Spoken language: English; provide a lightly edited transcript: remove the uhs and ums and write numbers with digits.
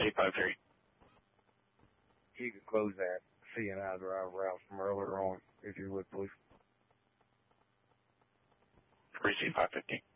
853. You could close that CNI driver out from earlier on, if you would, please. Receive 550.